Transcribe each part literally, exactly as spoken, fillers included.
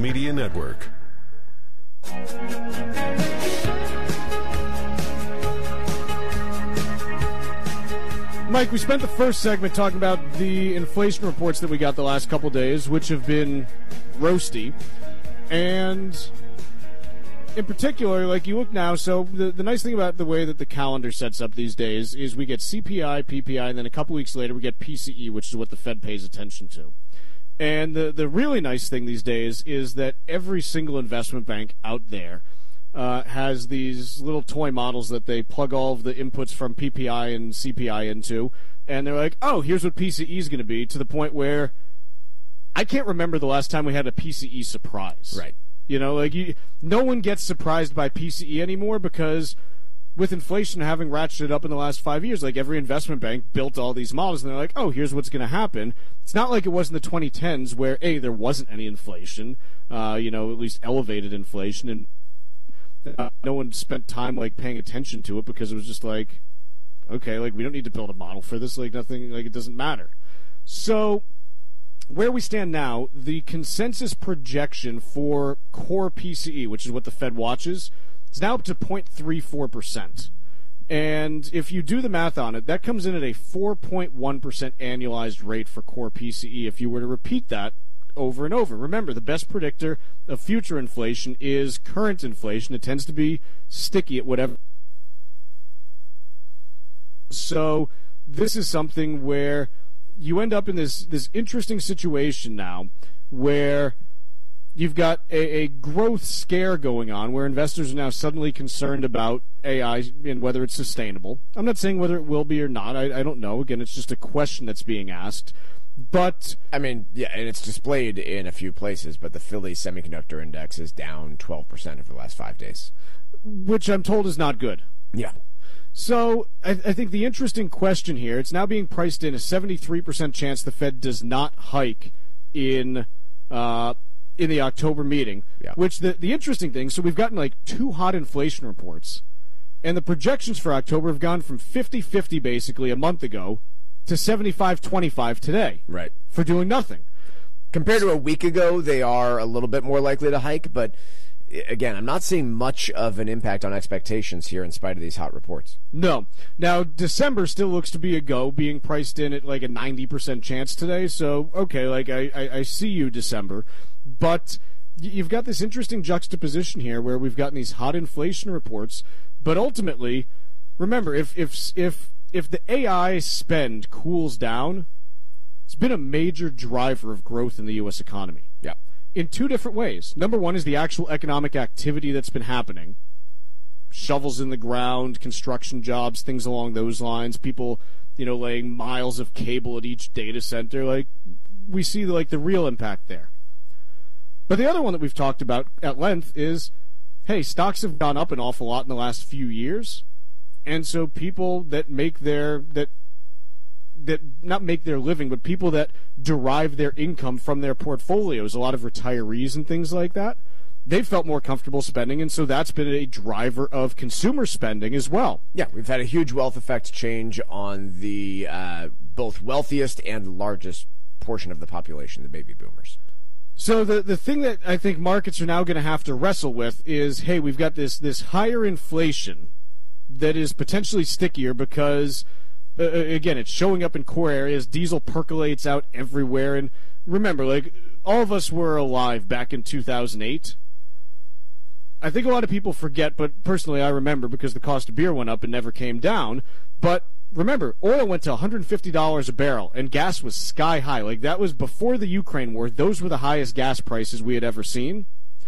Media Network. Mike, we spent the first segment talking about the inflation reports that we got the last couple days, which have been roasty. And in particular, like you look now, so the, the nice thing about the way that the calendar sets up these days is we get C P I, P P I, and then a couple weeks later we get P C E, which is what the Fed pays attention to. And the, the really nice thing these days is that every single investment bank out there uh, has these little toy models that they plug all of the inputs from P P I and C P I into, and they're like, oh, here's what P C E is going to be, to the point where I can't remember the last time we had a P C E surprise. Right. You know, like you, no one gets surprised by P C E anymore because with inflation having ratcheted up in the last five years, like every investment bank built all these models, and they're like, oh, here's what's going to happen. It's not like it was in the twenty tens where, A, there wasn't any inflation, uh, you know, at least elevated inflation, and uh, no one spent time, like, paying attention to it because it was just like, okay, like, we don't need to build a model for this, like, nothing, like, it doesn't matter. So where we stand now, the consensus projection for core P C E, which is what the Fed watches, is now up to zero point three four percent. And if you do the math on it, that comes in at a four point one percent annualized rate for core P C E if you were to repeat that over and over. Remember, the best predictor of future inflation is current inflation. It tends to be sticky at whatever. So this is something where you end up in this, this interesting situation now where you've got a, a growth scare going on where investors are now suddenly concerned about A I and whether it's sustainable. I'm not saying whether it will be or not. I, I don't know. Again, it's just a question that's being asked. But I mean, yeah, and it's displayed in a few places, but the Philly Semiconductor Index is down twelve percent over the last five days. Which I'm told is not good. Yeah. So I, I think the interesting question here, it's now being priced in a seventy-three percent chance the Fed does not hike in uh, in the October meeting, yeah. Which the, the interesting thing, so we've gotten like two hot inflation reports, and the projections for October have gone from fifty-fifty basically a month ago to seventy-five twenty-five today. Right. For doing nothing. Compared to a week ago, they are a little bit more likely to hike, but again, I'm not seeing much of an impact on expectations here in spite of these hot reports. No. Now, December still looks to be a go, being priced in at like a ninety percent chance today. So, okay, like I, I, I see you, December. But you've got this interesting juxtaposition here where we've gotten these hot inflation reports. But ultimately, remember, if if if if the A I spend cools down, it's been a major driver of growth in the U S economy. Yeah. In two different ways. Number one is the actual economic activity that's been happening. Shovels in the ground, construction jobs, things along those lines. People, you know, laying miles of cable at each data center. Like, we see, like, the real impact there. But the other one that we've talked about at length is, hey, stocks have gone up an awful lot in the last few years. And so people that make their, that that not make their living, but people that derive their income from their portfolios, a lot of retirees and things like that, they've felt more comfortable spending, and so that's been a driver of consumer spending as well. Yeah, we've had a huge wealth effect change on the uh, both wealthiest and largest portion of the population, the baby boomers. So the the thing that I think markets are now going to have to wrestle with is, hey, we've got this this higher inflation that is potentially stickier because Uh, again, it's showing up in core areas. Diesel percolates out everywhere. And remember, like, all of us were alive back in two thousand eight. I think a lot of people forget, but personally I remember because the cost of beer went up and never came down. But remember, oil went to one hundred fifty dollars a barrel, and gas was sky high. Like, that was before the Ukraine war. Those were the highest gas prices we had ever seen.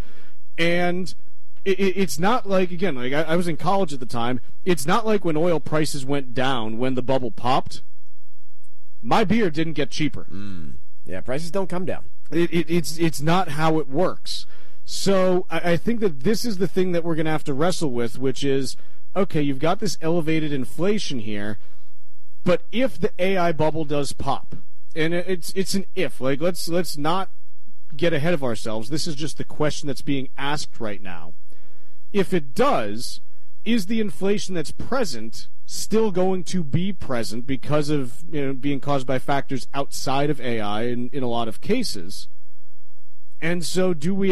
And It, it's not like, again, like I, I was in college at the time, it's not like when oil prices went down when the bubble popped. My beer didn't get cheaper. Mm. Yeah, prices don't come down. It, it, it's it's not how it works. So I, I think that this is the thing that we're going to have to wrestle with, which is, okay, you've got this elevated inflation here, but if the A I bubble does pop, and it's it's an if, like let's let's not get ahead of ourselves. This is just the question that's being asked right now. If it does, is the inflation that's present still going to be present because of, you know, being caused by factors outside of A I in, in a lot of cases? And so do we